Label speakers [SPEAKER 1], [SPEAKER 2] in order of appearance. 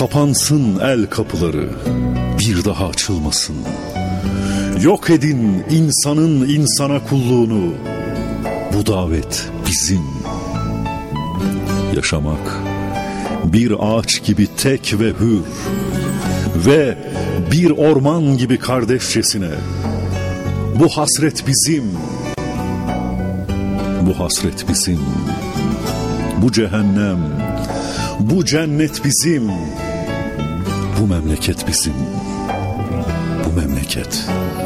[SPEAKER 1] Kapansın el kapıları, bir daha açılmasın. Yok edin insanın insana kulluğunu. Bu davet bizim. Yaşamak bir ağaç gibi tek ve hür ve bir orman gibi kardeşçesine. Bu hasret bizim. Bu hasret bizim. Bu cehennem, bu cennet bizim. Bu memleket bizim. Bu memleket